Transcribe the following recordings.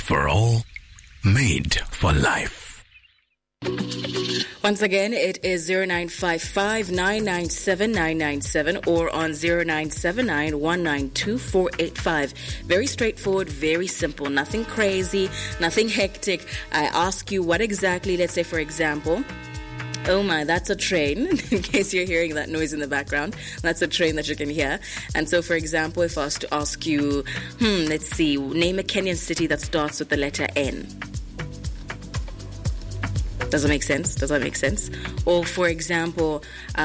for all, made for life. Once again, it is 0955-997-997 or on 0979-192-485. Very straightforward, very simple, nothing crazy, nothing hectic. I ask you what exactly, let's say for example, oh my, that's a train. In case you're hearing that noise in the background, that's a train that you can hear. And so, for example, if I was to ask you, let's see, name a Kenyan city that starts with the letter N. Does that make sense? Does that make sense? Or, for example,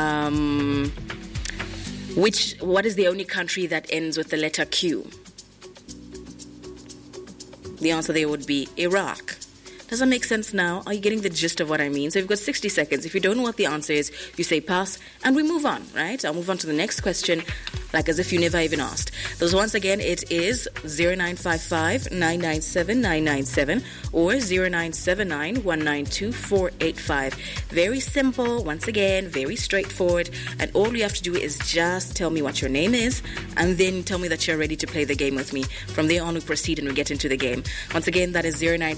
what is the only country that ends with the letter Q? The answer there would be Iraq. Does that make sense now? Are you getting the gist of what I mean? So you've got 60 seconds. If you don't know what the answer is, you say pass, and we move on, right? I'll move on to the next question, like as if you never even asked. So once again, it is 0955-997-997 or 0979-192-485. Very simple, once again, very straightforward. And all you have to do is just tell me what your name is, and then tell me that you're ready to play the game with me. From there on, we proceed and we get into the game. Once again, that is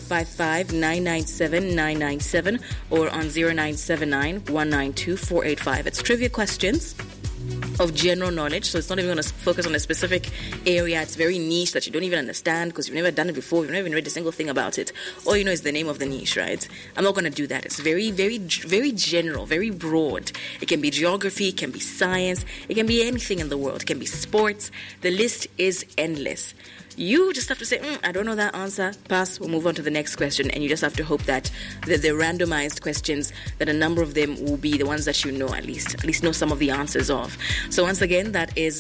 0955-997-997 or on 0979-192-485. It's trivia questions of general knowledge, so it's not even going to focus on a specific area. It's very niche that you don't even understand because you've never done it before, you've never even read a single thing about it. All you know is the name of the niche, right? I'm not going to do that. It's very, very, very general, very broad. It can be geography, it can be science, it can be anything in the world, it can be sports. The list is endless. You just have to say, I don't know that answer, pass, we'll move on to the next question, and you just have to hope that the randomized questions, that a number of them will be the ones that you know at least know some of the answers of. So once again, that is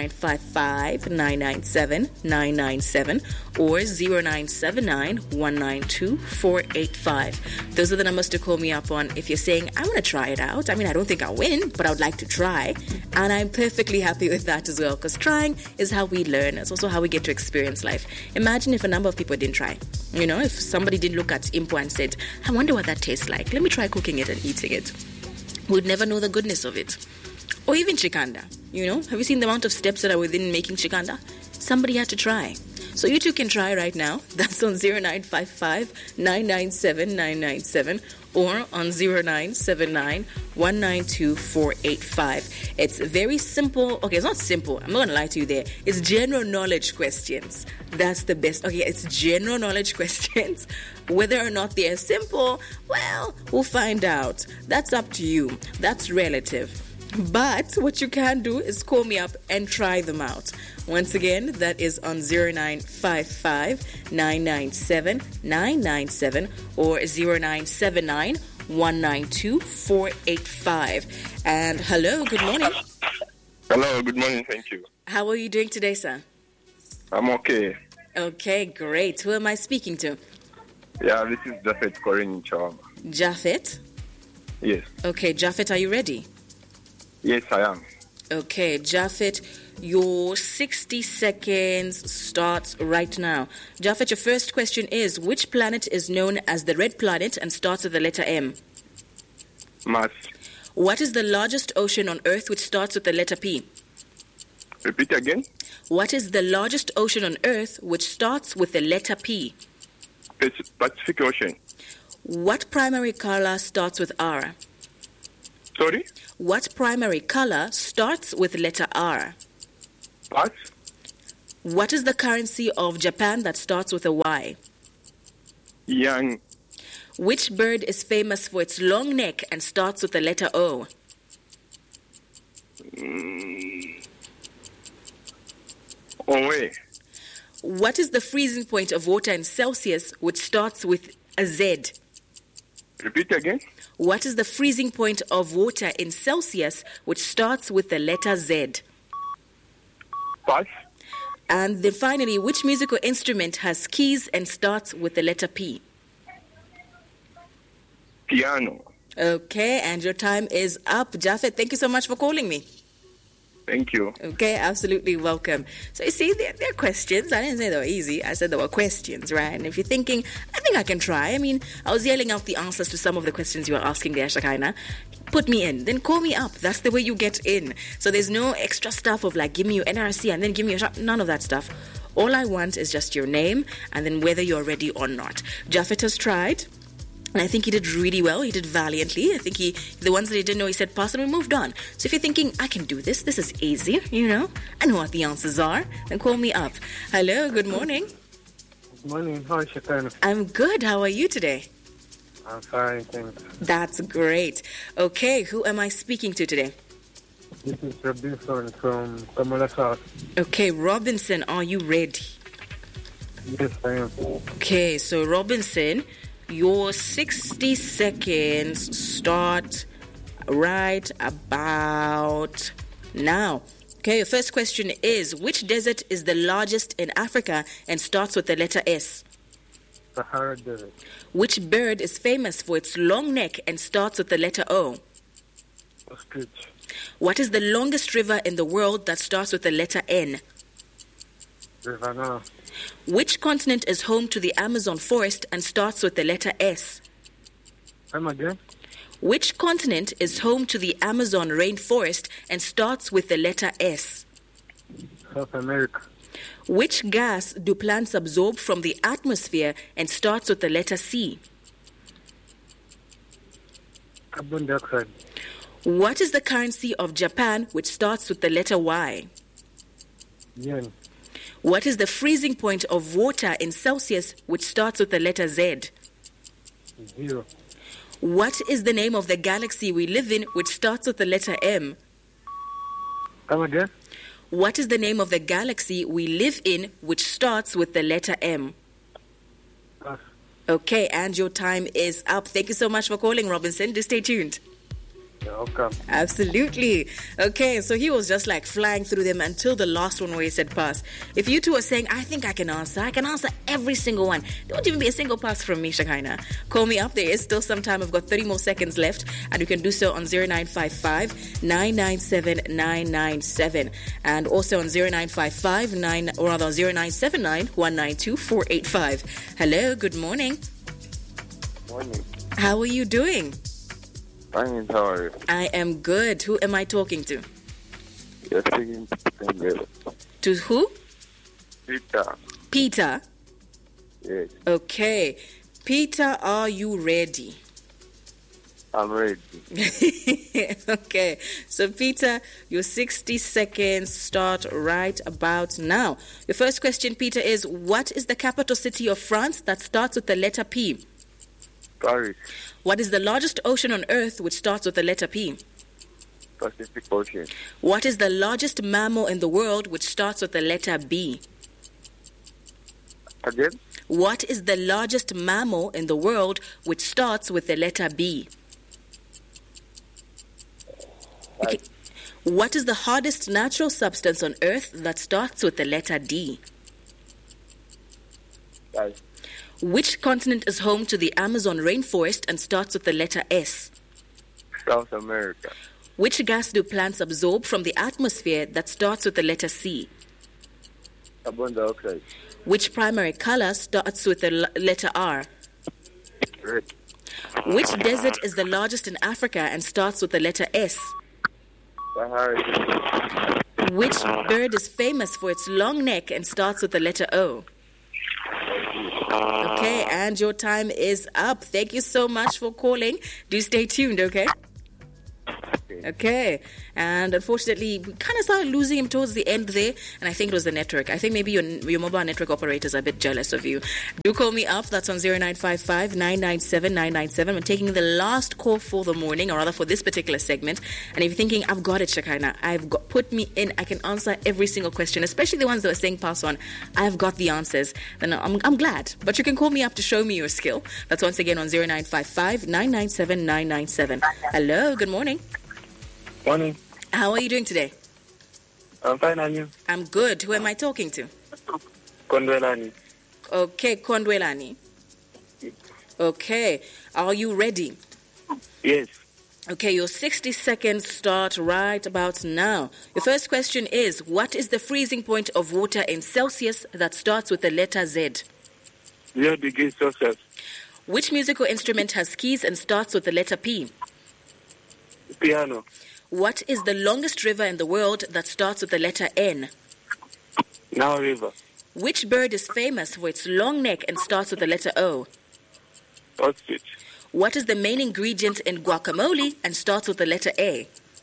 0955-997-997 or 0979-192-485. Those are the numbers to call me up on if you're saying, I want to try it out. I mean, I don't think I'll win, but I would like to try. And I'm perfectly happy with that as well, because trying is how we learn. It's also how we get to experience life. Imagine if a number of people didn't try. You know, if somebody didn't look at Impo and said, I wonder what that tastes like. Let me try cooking it and eating it. We'd never know the goodness of it. Or even chikanda. You know, have you seen the amount of steps that are within making chikanda? Somebody had to try. So you too can try right now. That's on 0955-997-997 or on 0979-192-485. It's very simple. Okay, it's not simple. I'm not going to lie to you there. It's general knowledge questions. That's the best. Okay, it's general knowledge questions. Whether or not they're simple, well, we'll find out. That's up to you. That's relative. But what you can do is call me up and try them out. Once again, that is on 0955-997-997 or 0979-192-485. And hello, good morning. Hello, good morning, thank you. How are you doing today, sir? I'm okay. Okay, great. Who am I speaking to? Yeah, this is Jafet Korin in Chawama. Jafet? Yes. Okay, Jafet, are you ready? Yes, I am. Okay, Jafet, your 60 seconds starts right now. Jafet, your first question is, which planet is known as the red planet and starts with the letter M? Mars. What is the largest ocean on Earth which starts with the letter P? Repeat again. What is the largest ocean on Earth which starts with the letter P? Pacific Ocean. What primary color starts with R? Sorry? What primary color starts with letter R? What? What is the currency of Japan that starts with a Y? Yang. Which bird is famous for its long neck and starts with the letter O? Owe. What is the freezing point of water in Celsius which starts with a Z? Repeat again. What is the freezing point of water in Celsius which starts with the letter Z? Pass. And then finally, which musical instrument has keys and starts with the letter P? Piano. Okay, and your time is up. Jafet, thank you so much for calling me. Thank you. Okay, absolutely welcome. So you see, they're questions. I didn't say they were easy. I said they were questions, right? And if you're thinking, I think I can try. I mean, I was yelling out the answers to some of the questions you were asking there, Shakaina. Put me in. Then call me up. That's the way you get in. So there's no extra stuff of like, give me your NRC and then give me your shot. None of that stuff. All I want is just your name and then whether you're ready or not. Japheth has tried. And I think he did really well. He did valiantly. I think the ones that he didn't know, he said pass and we moved on. So if you're thinking, I can do this, this is easy, I know what the answers are, then call me up. Hello, good morning. Good morning. How is your time? I'm good. How are you today? I'm fine, thanks. That's great. Okay, who am I speaking to today? This is Robinson from Kamala South. Okay, Robinson, are you ready? Yes, I am. Okay, so Robinson, your 60 seconds start right about now. Okay, your first question is, which desert is the largest in Africa and starts with the letter S? Sahara Desert. Which bird is famous for its long neck and starts with the letter O? Ostrich. What is the longest river in the world that starts with the letter N? River Nile. Which continent is home to the Amazon forest and starts with the letter S? Come again? Which continent is home to the Amazon rainforest and starts with the letter S? South America. Which gas do plants absorb from the atmosphere and starts with the letter C? Carbon dioxide. What is the currency of Japan, which starts with the letter Y? Yen. What is the freezing point of water in Celsius, which starts with the letter Z? 0. What is the name of the galaxy we live in, which starts with the letter M? Come again? What is the name of the galaxy we live in, which starts with the letter M? Pass. Okay, and your time is up. Thank you so much for calling, Robinson. Do stay tuned. You're welcome. Absolutely. Okay, so he was just like flying through them until the last one where he said pass. If you two are saying, I think I can answer every single one. There won't even be a single pass from me, Shakaina. Call me up. There is still some time. I've got 30 more seconds left, and you can do so on 0955 997 997 and also on 0979 192 485. Hello, good morning. Morning. How are you doing? Fine, how are you? I am good. Who am I talking to? You're speaking to Peter. To who? Peter. Peter. Yes, Okay. Peter, are you ready? I'm ready. Okay. So, Peter, your 60 seconds start right about now. Your first question, Peter, is what is the capital city of France that starts with the letter P? Paris. What is the largest ocean on Earth which starts with the letter P? Pacific Ocean. What is the largest mammal in the world which starts with the letter B? Again? What is the largest mammal in the world which starts with the letter B? Okay. What is the hardest natural substance on Earth that starts with the letter D? Guys. Which continent is home to the Amazon rainforest and starts with the letter S? South America. Which gas do plants absorb from the atmosphere that starts with the letter C? Carbon dioxide. Which primary color starts with the letter R? Red. Which desert is the largest in Africa and starts with the letter S? Sahara. Which bird is famous for its long neck and starts with the letter O? Okay, and your time is up. Thank you so much for calling. Do stay tuned, okay? Okay, and unfortunately, we kind of started losing him towards the end there, and I think it was the network. I think maybe your mobile network operators are a bit jealous of you. Do call me up. That's on 0955 997 997. I'm taking the last call for the morning, or rather for this particular segment. And if you're thinking, I've got it, Shakaina, put me in, I can answer every single question, especially the ones that are saying pass on. I've got the answers. Then I'm glad. But you can call me up to show me your skill. That's once again on 0955 997 997. Hello, good morning. Morning. How are you doing today? I'm fine, and you? I'm good. Who am I talking to? Kondwelani. Okay, Kondwelani. Okay, are you ready? Yes. Okay, your 60 seconds start right about now. Your first question is, what is the freezing point of water in Celsius that starts with the letter Z? 0 degrees Celsius. Which musical instrument has keys and starts with the letter P? Piano. What is the longest river in the world that starts with the letter N? Nile River. Which bird is famous for its long neck and starts with the letter O? Ostrich. What is the main ingredient in guacamole and starts with the letter A?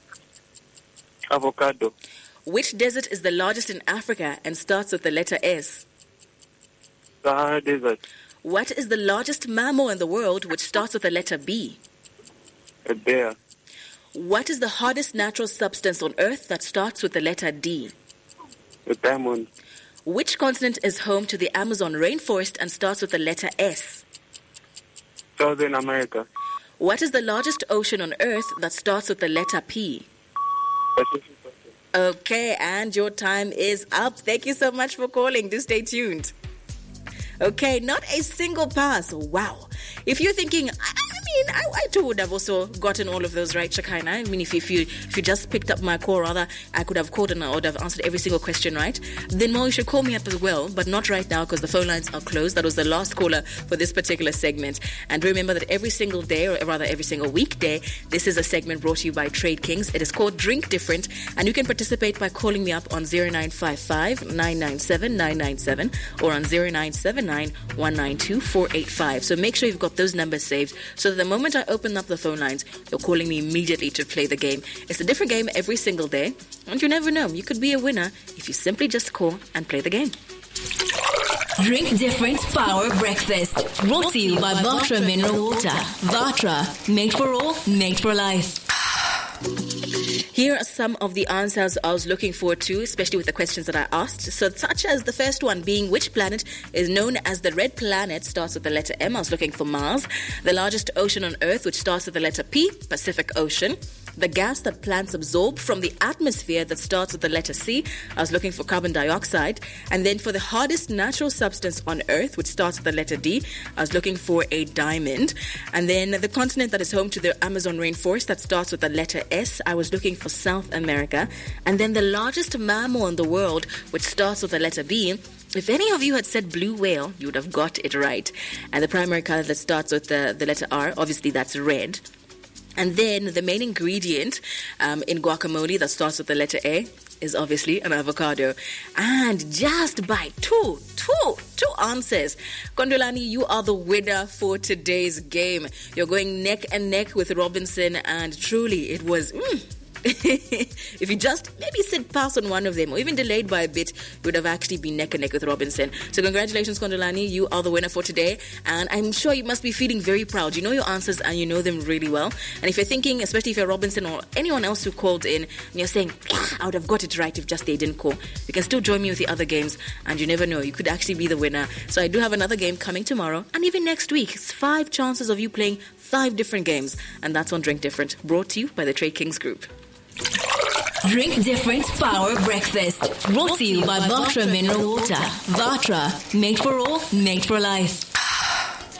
Avocado. Which desert is the largest in Africa and starts with the letter S? Sahara Desert. What is the largest mammal in the world which starts with the letter B? A bear. What is the hardest natural substance on Earth that starts with the letter D? A diamond. Which continent is home to the Amazon rainforest and starts with the letter S? Southern America. What is the largest ocean on Earth that starts with the letter P? Pacific Ocean. Okay, and your time is up. Thank you so much for calling. Do stay tuned. Okay, not a single pass. Wow. If you're thinking, I too would have also gotten all of those right, Shekinah. I mean, if you just picked up my call, rather, I could have called and I would have answered every single question right. Then, you should call me up as well, but not right now because the phone lines are closed. That was the last caller for this particular segment. And remember that every single day, or rather every single weekday, this is a segment brought to you by Trade Kings. It is called Drink Different, and you can participate by calling me up on 0955 997 997 or on 0979 192 485. So make sure you've got those numbers saved so that the moment I open up the phone lines, you're calling me immediately to play the game. It's a different game every single day, and you never know. You could be a winner if you simply just call and play the game. Drink Different Power Breakfast. Brought to you by Vatra Mineral Water. Vatra, made for all, made for life. Here are some of the answers I was looking forward to, especially with the questions that I asked. So, such as the first one being, which planet is known as the red planet, starts with the letter M. I was looking for Mars. The largest ocean on Earth, which starts with the letter P, Pacific Ocean. The gas that plants absorb from the atmosphere, that starts with the letter C. I was looking for carbon dioxide. And then for the hardest natural substance on Earth, which starts with the letter D, I was looking for a diamond. And then the continent that is home to the Amazon rainforest, that starts with the letter S, I was looking for South America. And then the largest mammal in the world, which starts with the letter B. If any of you had said blue whale, you would have got it right. And the primary color that starts with the letter R, obviously that's red. And then the main ingredient in guacamole that starts with the letter A is obviously an avocado. And just by two answers, Kondolani, you are the winner for today's game. You're going neck and neck with Robinson, and truly it was... if you just maybe said pass on one of them or even delayed by a bit, you would have actually been neck and neck with Robinson. So congratulations, Kondolani. You are the winner for today. And I'm sure you must be feeling very proud. You know your answers and you know them really well. And if you're thinking, especially if you're Robinson or anyone else who called in, and you're saying, I would have got it right if just they didn't call, you can still join me with the other games. And you never know, you could actually be the winner. So I do have another game coming tomorrow and even next week. It's 5 chances of you playing 5 different games. And that's on Drink Different, brought to you by the Trade Kings Group. Drink Different Power Breakfast. Brought to you by Vatra Mineral Water. Vatra, made for all, made for life.